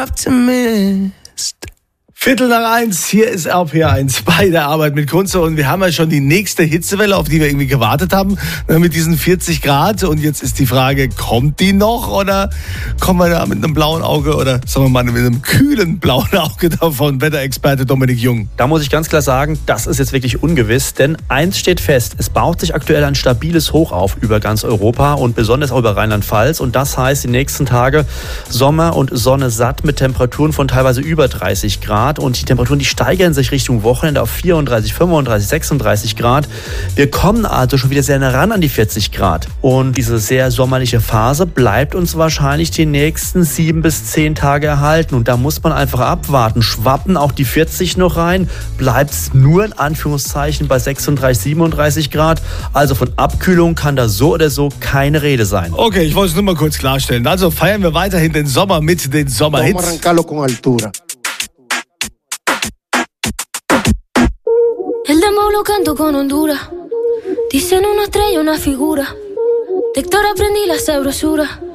Optimist. 1:15, hier ist RPR1 bei der Arbeit mit Kunze und wir haben ja schon die nächste Hitzewelle, auf die wir irgendwie gewartet haben, mit diesen 40 Grad und jetzt ist die Frage, kommt die noch oder kommen wir da mit einem blauen Auge oder sagen wir mal mit einem kühlen blauen Auge davon, Wetterexperte Dominik Jung? Da muss ich ganz klar sagen, das ist jetzt wirklich ungewiss, denn eins steht fest, es baut sich aktuell ein stabiles Hoch auf über ganz Europa und besonders auch über Rheinland-Pfalz und das heißt, die nächsten Tage Sommer und Sonne satt mit Temperaturen von teilweise über 30 Grad. Und die Temperaturen, die steigern sich Richtung Wochenende auf 34, 35, 36 Grad. Wir kommen also schon wieder sehr nah ran an die 40 Grad. Und diese sehr sommerliche Phase bleibt uns wahrscheinlich die nächsten 7 bis 10 Tage erhalten. Und da muss man einfach abwarten. Schwappen auch die 40 noch rein? Bleibt es nur in Anführungszeichen bei 36, 37 Grad? Also von Abkühlung kann da so oder so keine Rede sein. Okay, ich wollte es nur mal kurz klarstellen. Also feiern wir weiterhin den Sommer mit den Sommerhits. El dembow lo canto con Honduras. Dicen una estrella, una figura. De Héctor aprendí la sabrosura.